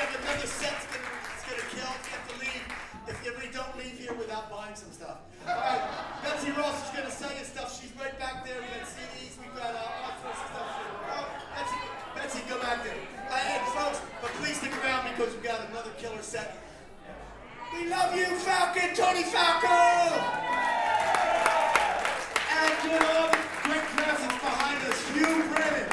another set's gonna kill. You have to leave. If we don't leave here without buying some stuff. All right, Betsy Ross is gonna sell you stuff. She's right back there. We got CDs. We got all sorts of stuff. Oh, Betsy, go back there. Hey, folks, but please stick around because we got another killer set. We love you, Falcon, Tony Falco, and doing all the great presence behind us, Hugh Brennan.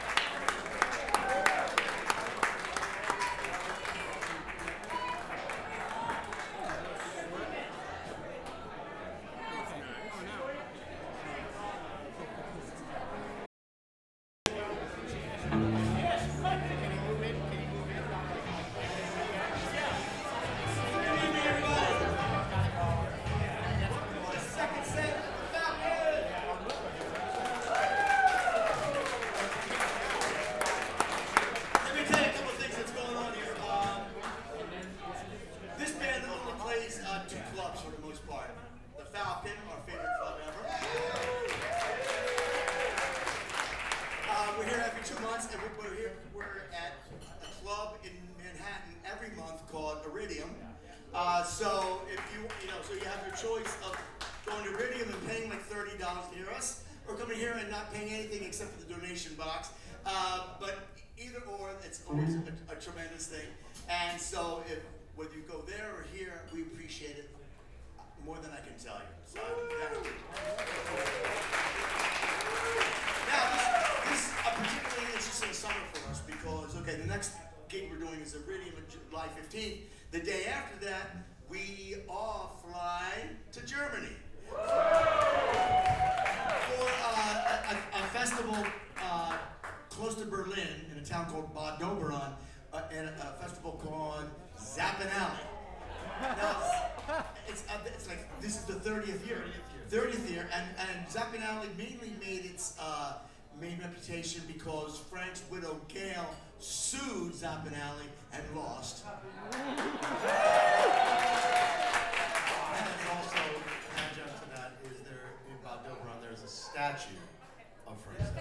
So if so you have your choice of going to Iridium and paying like $30 to hear us, or coming here and not paying anything except for the donation box. But either or, it's always a tremendous thing. And so whether you go there or here, we appreciate it more than I can tell you. So thank you. Now this particularly interesting summer for us because the next gig we're doing is Iridium on July 15th. The day after that, we all fly to Germany for a festival close to Berlin in a town called Bad Doberan, and a festival called Zappin' Alley. Now, it's like this is the 30th year. 30th year, and Zappin' Alley mainly made its main reputation because Frank's widow Gail sued Zappin' Alley and lost. And also, adjunct to that is there in Bad Doberan there's a statue of Frank.